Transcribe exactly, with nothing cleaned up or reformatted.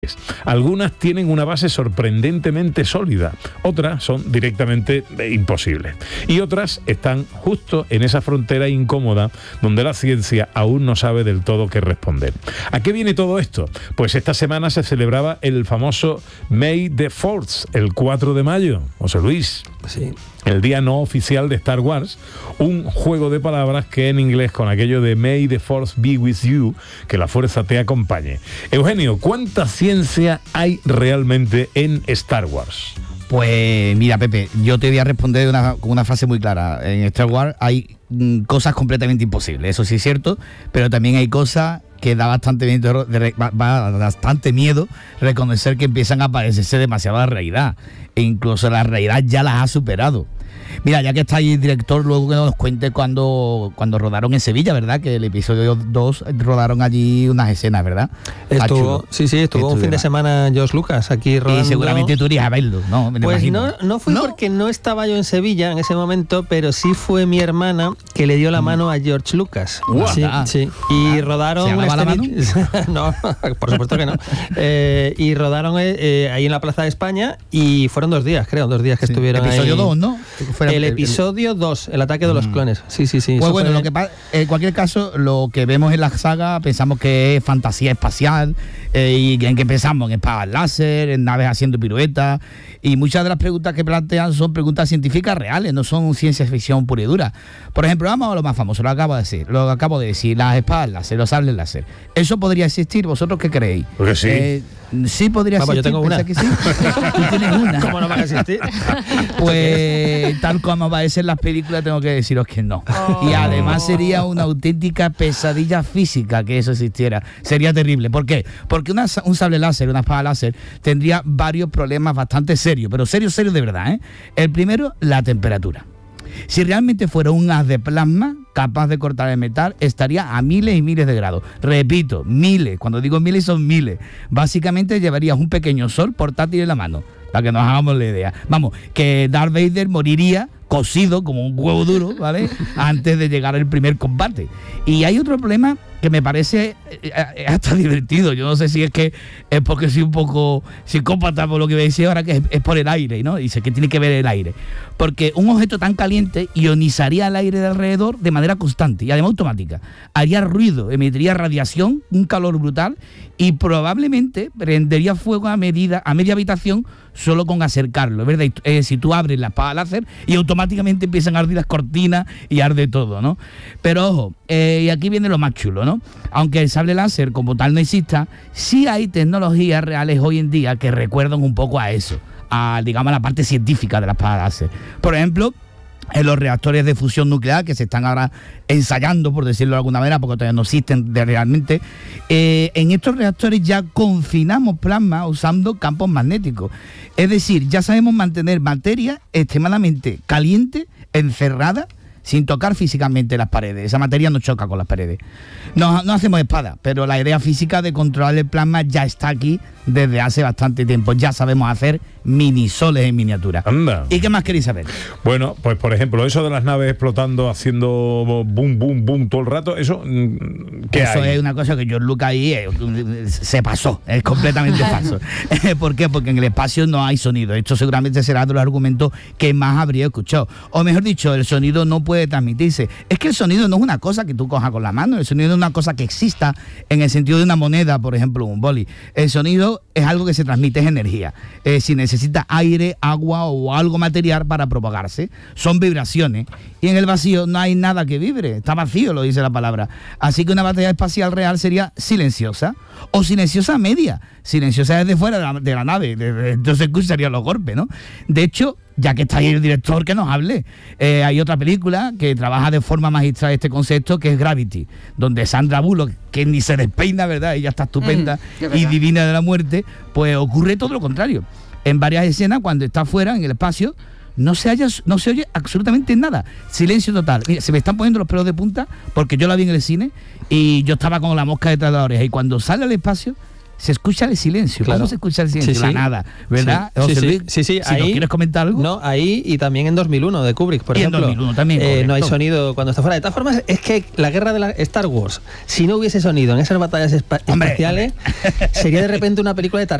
Algunas tienen una base sorprendentemente sólida, otras son directamente imposibles y otras están justo en esa frontera incómoda donde la ciencia aún no sabe del todo qué responder. ¿A qué viene todo esto? Pues esta semana se celebraba el famoso May the fourth, el cuatro de mayo. José Luis. Sí. El día no oficial de Star Wars, un juego de palabras que en inglés con aquello de May the Force be with you, que la fuerza te acompañe. Eugenio, ¿cuánta ciencia hay realmente en Star Wars? Pues mira, Pepe, yo te voy a responder una, con una frase muy clara. En Star Wars hay mm, cosas completamente imposibles, eso sí es cierto, pero también hay cosas que da bastante miedo, bastante miedo reconocer que empiezan a parecerse demasiado a la realidad, e incluso la realidad ya las ha superado. Mira, ya que está ahí el director, luego que nos cuente cuando, cuando rodaron en Sevilla, ¿verdad? Que el episodio dos rodaron allí unas escenas, ¿verdad? Estuvo, sí, sí, estuvo un fin de semana George Lucas aquí rodando. Y seguramente tú irías a verlo, ¿no? Me pues no, no fui ¿No? porque no estaba yo en Sevilla en ese momento, pero sí fue mi hermana que le dio la mano a George Lucas. Wow. Sí, Ah. sí. Y rodaron... ¿Se llamaba la mano? No, por supuesto que no. Eh, y rodaron eh, ahí en la Plaza de España y fueron dos días, creo, dos días que sí. estuvieron episodio ahí. dos, ¿no? El, el episodio dos, el ataque de los mm. clones. Sí, sí, sí. Pues bueno, fue... lo que pasa, en cualquier caso, lo que vemos en la saga pensamos que es fantasía espacial, eh, y en que pensamos en espadas láser, en naves haciendo piruetas, y muchas de las preguntas que plantean son preguntas científicas reales, no son ciencia ficción pura y dura. Por ejemplo, vamos a lo más famoso, lo acabo de decir, lo acabo de decir, las espadas láser, los sables láser. ¿Eso podría existir? ¿Vosotros qué creéis? Porque sí. Eh, sí podría Vamos, existir. yo tengo una. Que sí? Tú tienes una. ¿Cómo no va a existir? Pues tal como aparecen las películas, tengo que deciros que no. Oh. Y además sería una auténtica pesadilla física que eso existiera. Sería terrible. ¿Por qué? Porque una, un sable láser, una espada láser, tendría varios problemas bastante serios, pero serios, serios de verdad, ¿eh? El primero, la temperatura. Si realmente fuera un haz de plasma capaz de cortar el metal, estaría a miles y miles de grados. Repito, miles. Cuando digo miles, son miles. Básicamente llevarías un pequeño sol portátil en la mano, para que nos hagamos la idea. Vamos, que Darth Vader moriría cocido como un huevo duro, ¿vale? Antes de llegar al primer combate. Y hay otro problema que me parece eh, hasta divertido. Yo no sé si es que es porque soy un poco psicópata por lo que me decía ahora, que es, es por el aire, ¿no? Dice que tiene que ver el aire. Porque un objeto tan caliente ionizaría el aire de alrededor de manera constante y además automática. Haría ruido, emitiría radiación, un calor brutal y probablemente prendería fuego a, medida, a media habitación solo con acercarlo, ¿verdad? Eh, si tú abres la espada láser y automáticamente empiezan a arder las cortinas y arde todo, ¿no? Pero ojo, eh, y aquí viene lo más chulo, ¿no? Aunque el sable láser como tal no exista, sí hay tecnologías reales hoy en día que recuerdan un poco a eso, a, digamos, a la parte científica de la espada láser. Por ejemplo, en los reactores de fusión nuclear que se están ahora ensayando, por decirlo de alguna manera, porque todavía no existen de realmente, eh, en estos reactores ya confinamos plasma usando campos magnéticos. Es decir, ya sabemos mantener materia extremadamente caliente, encerrada, sin tocar físicamente las paredes. Esa materia no choca con las paredes. No, no hacemos espada, pero la idea física de controlar el plasma ya está aquí desde hace bastante tiempo. Ya sabemos hacer minisoles en miniatura. Anda. ¿Y qué más queréis saber? Bueno, pues por ejemplo, eso de las naves explotando, haciendo boom, boom, boom todo el rato, eso, ¿qué Eso hay? es una cosa que George Lucas ahí eh, se pasó, es completamente falso. ¿Por qué? Porque en el espacio no hay sonido. Esto seguramente será de los argumentos que más habría escuchado. O mejor dicho, el sonido no puede transmitirse. Es que el sonido no es una cosa que tú cojas con la mano, el sonido no es una cosa que exista en el sentido de una moneda, por ejemplo, un boli. El sonido es algo que se transmite, es energía. Eh, si necesita aire, agua o algo material para propagarse, son vibraciones. Y en el vacío no hay nada que vibre, está vacío, lo dice la palabra. Así que una batalla espacial real sería silenciosa o silenciosa media, silenciosa desde fuera de la, de la nave, desde, entonces escucharían los golpes, ¿no? De hecho, ya que está ahí el director, que nos hable. Eh, hay otra película que trabaja de forma magistral este concepto, que es Gravity, donde Sandra Bullock, que ni se despeina, ¿verdad? Ella está estupenda mm, y divina de la muerte, pues ocurre todo lo contrario. En varias escenas, cuando está afuera, en el espacio, no se, haya, no se oye absolutamente nada. Silencio total. Mira, se me están poniendo los pelos de punta porque yo la vi en el cine y yo estaba con la mosca detrás de la oreja. Y cuando sale al espacio, se escucha el silencio. Claro. ¿Cómo se escucha el silencio? Sí, La sí. nada, ¿verdad? Sí, José sí, Luis, sí, sí, si ahí- nos quieres comentar algo. No, ahí y también en dos mil uno de Kubrick, por Y en ejemplo. dos mil uno también, eh, no hay correcto. sonido cuando está fuera. De todas formas, es que la guerra de la Star Wars, si no hubiese sonido en esas batallas espa- Hombre, espaciales, sería de repente una película de Tarantino.